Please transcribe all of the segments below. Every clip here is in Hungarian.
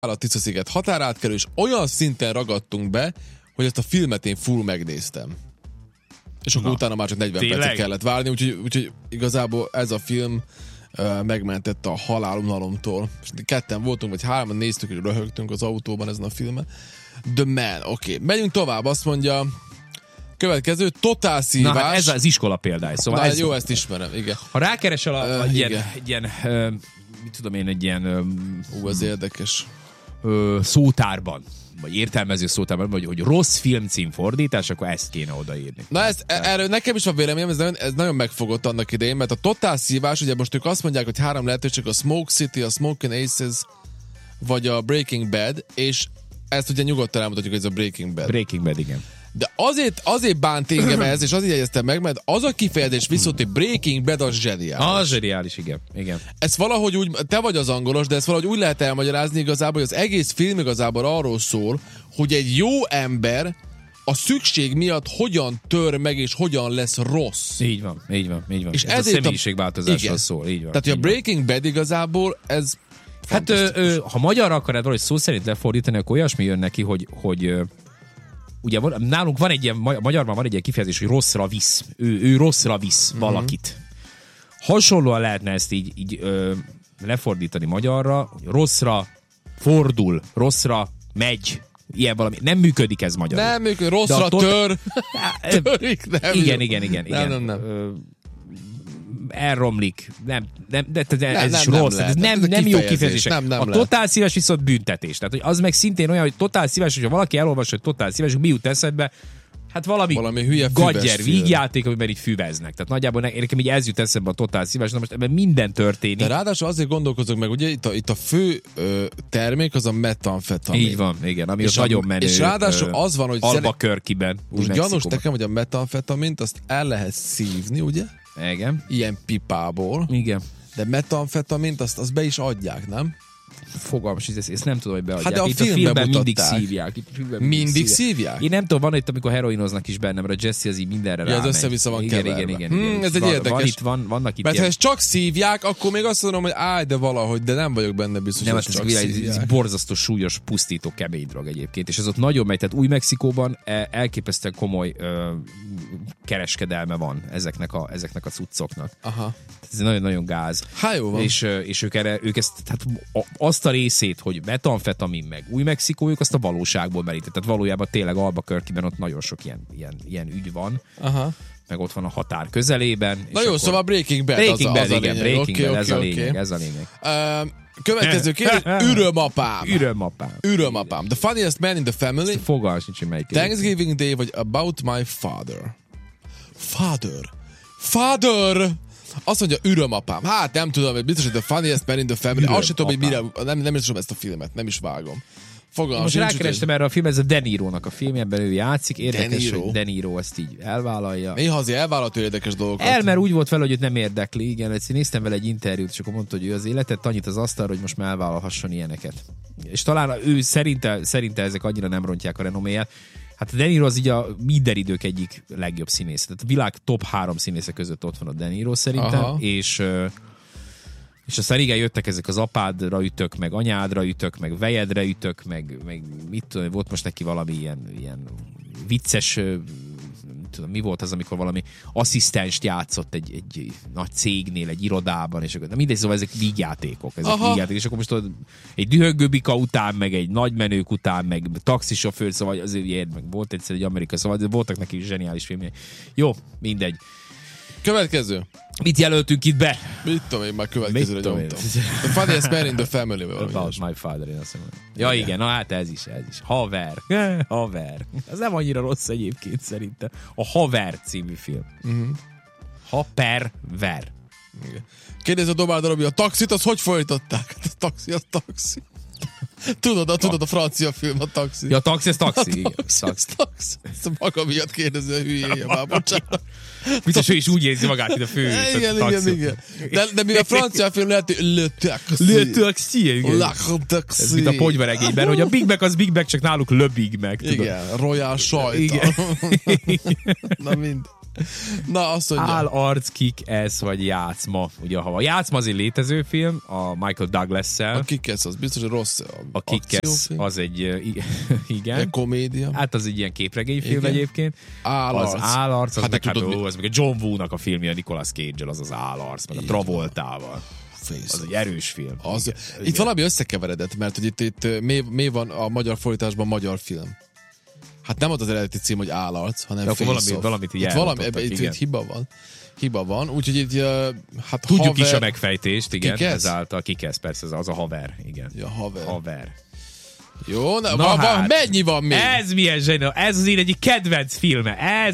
a Tisza-sziget határátkelő, és olyan szinten ragadtunk be, hogy ezt a filmet én full megnéztem. És akkor utána már csak 40 percet kellett várni, úgyhogy igazából ez a film megmentette a halálunalomtól. Ketten voltunk, vagy hárman néztük, és röhögtünk az autóban ezen a filmen. The Man, oké. Megyünk tovább, azt mondja, következő, totál szívás. Na hát ez az iskola példája. Szóval ez, jó, ezt ismerem, igen. Ha rákeresel egy ilyen mit tudom én, egy ilyen ez érdekes. Szótárban, vagy értelmező szótárban, vagy hogy rossz filmcím fordítás, akkor ezt kéne odaírni. Na erről nekem is van véleményem, ez nagyon megfogott annak idején, mert a totál szívás, ugye most ők azt mondják, hogy 3 lehetőség, a Smoke City, a Smoking Aces, vagy a Breaking Bad, és ezt ugye nyugodtan elmutatjuk, hogy ez a Breaking Bad. Breaking Bad, igen. De azért bánt engem ez, és azért jegyeztem meg, mert az a kifejezés viszont, hogy Breaking Bad az zseniális. Az zseniális, igen. Ez valahogy úgy, te vagy az angolos, de ezt valahogy úgy lehet elmagyarázni igazából, hogy az egész film igazából arról szól, hogy egy jó ember a szükség miatt hogyan tör meg, és hogyan lesz rossz. Így van. És ez a személyiségváltozásról szól, így van. Tehát, hogy a Breaking Bad igazából ez hát ha magyarra akarod valahogy szó szerint lefordítani, akkor olyasmi jön neki, hogy ugye nálunk van egy ilyen, magyarban van egy ilyen kifejezés, hogy rosszra visz. Ő rosszra visz valakit. Hasonlóan lehetne ezt így lefordítani magyarra, hogy rosszra fordul, rosszra megy, ilyen valami. Nem működik ez magyarul. Nem működik, rosszra tör. Törik, nem. Igen. Nem. Elromlik. Ez is rossz. Ez nem jó kifejezés. A totál szíves viszont büntetés. Tehát, hogy az meg szintén olyan, hogy totál szíves, hogyha valaki elolvas, hogy totál szíves, mi jut eszedbe? Hát valami hülye gadger vígjáték, amiben így füveznek. Tehát nagyjából nekem így ez jut eszembe a totál szíves, na most ebben minden történik. De ráadásul azért gondolkozok meg, ugye itt a fő termék az a metamfetamin. Így van, igen, ami és nagyon menő. És ráadásul az van, hogy Albuquerque-ben. Most gyanús nekem, hogy a metamfetamint azt el lehet szívni, ugye? Igen. Ilyen pipából. Igen. De metamfetamint azt be is adják, nem? Fogalmas, ezt nem tudom, hogy beadják. Hát de itt a filmben mindig szívják. Mindig szívják? Én nem tudom, van itt, amikor heroinoznak is bennem, mert a Jesse az így mindenre rámegy. Az össze-vissza van keverve. Igen. Ez egy érdekes. Vannak itt mert ha ezt csak szívják, akkor még azt mondom, hogy de valahogy, de nem vagyok benne biztos, nem, hogy csak szívják. Ez borzasztó súlyos, pusztító kemény drog egyébként, és ez ott nagyon megy, tehát Új-Mexikóban elképesztően komoly kereskedelme van ezeknek a cuccoknak. Aha. Ez nagyon-nagyon gáz. Jó van. És ők ezt, tehát azt a részét, hogy metamfetamin meg Új-Mexikó, ők azt a valóságból merítettek. Tehát valójában tényleg Albuquerque-ben ott nagyon sok ilyen ügy van. Aha. Meg ott van a határ közelében. Na jó, szóval Breaking Bad az a lényeg. Ez a lényeg. Következő kérdés, Ürömapám. Ürömapám. The funniest man in the family. Fogalmas nincs, hogy melyik. Thanksgiving Day, vagy About my father. Father! Azt mondja, Ürömapám. Hát nem tudom, hogy biztos, hogy The funniest man in the family. Azt sem tudom, hogy mire, nem is tudom ezt a filmet, nem is vágom. Most rákerestem erre a filmre, ez a De Nirónak a film, ebben ő játszik. Érdekes, hogy De Niro ezt így elvállalja. Néha azért elvállalható érdekes dolgokat. Mert úgy volt vele, hogy őt nem érdekli. Igen, egyszer néztem vele egy interjút, és akkor mondta, hogy ő az életet annyit az asztalra, hogy most már elvállalhasson ilyeneket. És talán ő szerinte ezek annyira nem rontják a renoméját. Hát a De Niro az így a minden idők egyik legjobb színész. Tehát a világ top 3 színésze között ott van a De Niro szerintem. És aztán régen jöttek ezek az apádra ütök, meg anyádra ütök, meg vejedre ütök, meg mit tudom, volt most neki valami ilyen vicces, tudom, mi volt az, amikor valami asszisztenst játszott egy nagy cégnél, egy irodában, és akkor mindegy, szóval ezek vígjátékok. És akkor most tudod, egy dühöngő bika után, meg egy nagymenők után, meg taxisofőr, szóval azért meg volt egyszer egy amerikai, szóval voltak neki zseniális filmjei. Jó, mindegy. Következő. Mit jelöltünk itt be? Mit tudom én, már következőre nyomtam. The funniest man in the family. About my father, én azt mondom. Ja igen, na hát ez is. Haver. Ez nem annyira rossz egyébként szerintem. A Haver című film. Haperver. Kérdez a Domár Darabi, a taxit, az hogy folytatták? A taxi. Tudod, a francia film, a taxi. Ja, a taxi, ez taxi. Taxi. Ezt a maga miatt kérdező a hülyéje már, bocsánat. Biztos, ő is úgy érzi magát, mint a fő. Igen. De mi a francia film lehet, Le Taxi. Ez mint a ponyvaregényben, hogy a Big Mac az Big Mac, csak náluk Le Big Mac. Igen, Royal sajta. Igen. Na mind. Na, azt mondja. Álarc, Kick-Ass vagy Játszma. Ugye, ha a Játszma az egy létező film, a Michael Douglas-szel. A Kick-Ass az biztos, hogy rossz a Kick-Ass az egy, igen. Egy komédia. Hát az egy ilyen képregényfilm egyébként. Álarc. Az Álarc, az, Hát meg, tudod, az meg a John Woo-nak a filmje, a Nicolas Cage-el, az Álarc, meg a Travoltával. Az egy erős film. Az, igen. Itt valami összekeveredett, mert hogy itt mi van a magyar fordításban magyar film. Hát nem az eredeti cím, hogy Álarc, hanem valamit így itt hiba van, úgyhogy így hát tudjuk haver... is a megfejtést, igen, Kick-Ass? ezáltal Kick-Ass, persze, az a haver, igen. Ja, haver. Na Jó, hát, mennyi van még? Ez milyen zseniális, ez az én egyik kedvenc filme. Ez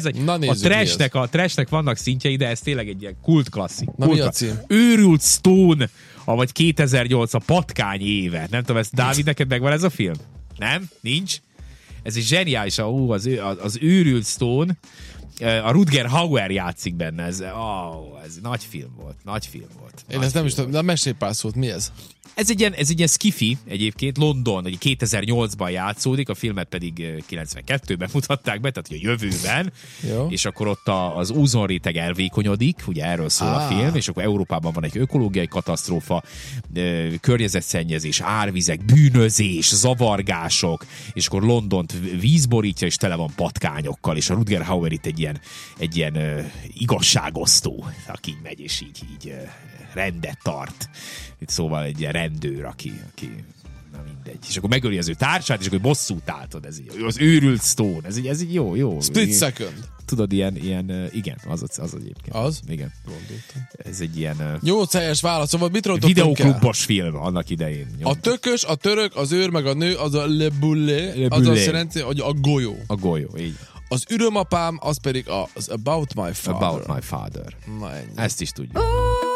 a trashnek vannak szintjei, de ez tényleg egy ilyen kultklasszik. Mi a cím? Őrült Stone, vagy 2008 a patkány éve. Nem tudom, ezt Dávid, neked megvan ez a film? Nem? Nincs? Ez egy zseniális, az Őrült Stone, a Rutger Hauer játszik benne, ez nagy film volt. Én ezt nem is tudom, de mesélj pár szót, mi ez? Ez egy ilyen skifi egyébként, London, 2008-ban játszódik, a filmet pedig 92-ben mutatták be, tehát a jövőben, és akkor ott az ózonréteg elvékonyodik, ugye erről szól a film, és akkor Európában van egy ökológiai katasztrófa, környezetszennyezés, árvizek, bűnözés, zavargások, és akkor Londont víz borítja, és tele van patkányokkal, és a Rutger Hauer itt egy ilyen igazságosztó, aki így megy, és így rendet tart. Itt szóval egy ilyen rendőr, aki na mindegy. És akkor megöli az ő társát, és akkor bosszút álltod. Ez így, az Őrült Stone. Ez így jó. Split Second. Tudod, ilyen igen, az egyébként. Az? Igen. Gondoltam. Ez egy ilyen 8 helyes válasz, szóval mit rontottunk videóklubos film annak idején. A tökös, a török, az őr, meg a nő, az a le bulle. Az azt jelenti, hogy a golyó. A golyó, így. Az ürömapám, az pedig az About My Father. About My Father. Na ennyi. Ezt is tudjuk.